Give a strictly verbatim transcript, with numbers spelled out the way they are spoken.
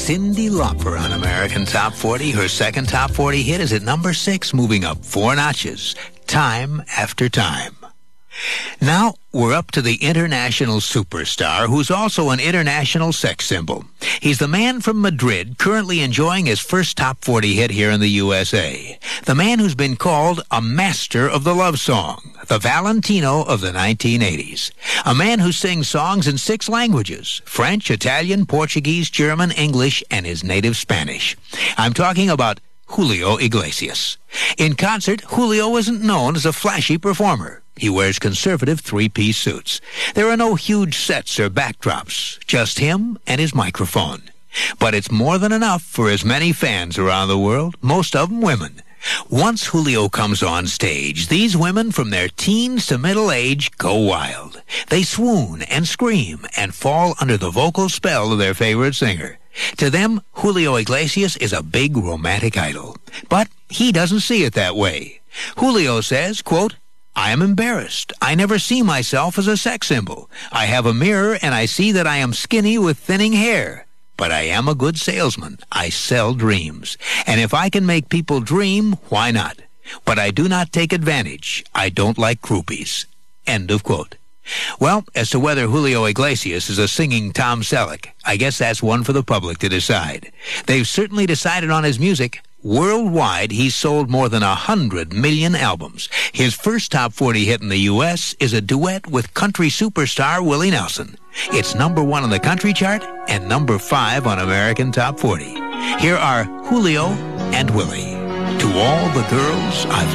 Cyndi Lauper on American Top forty. Her second Top forty hit is at number six, moving up four notches, Time After Time. Now, we're up to the international superstar who's also an international sex symbol. He's the man from Madrid currently enjoying his first Top forty hit here in the U S A. The man who's been called a master of the love song, the Valentino of the nineteen eighties. A man who sings songs in six languages: French, Italian, Portuguese, German, English, and his native Spanish. I'm talking about Julio Iglesias. In concert, Julio isn't known as a flashy performer. He wears conservative three-piece suits. There are no huge sets or backdrops, just him and his microphone. But it's more than enough for his many fans around the world, most of them women. Once Julio comes on stage, these women from their teens to middle age go wild. They swoon and scream and fall under the vocal spell of their favorite singer. To them, Julio Iglesias is a big romantic idol. But he doesn't see it that way. Julio says, quote, "I am embarrassed. I never see myself as a sex symbol. I have a mirror and I see that I am skinny with thinning hair. But I am a good salesman. I sell dreams. And if I can make people dream, why not? But I do not take advantage. I don't like groupies." End of quote. Well, as to whether Julio Iglesias is a singing Tom Selleck, I guess that's one for the public to decide. They've certainly decided on his music. Worldwide, he's sold more than a hundred million albums. His first Top forty hit in the U S is a duet with country superstar Willie Nelson. It's number one on the country chart and number five on American Top forty. Here are Julio and Willie. To all the girls I've